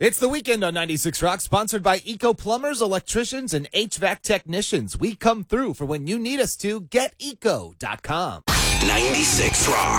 It's the weekend on 96 Rock, sponsored by Eco Plumbers, Electricians, and HVAC Technicians. We come through for when you need us to. GetEco.com. 96 Rock.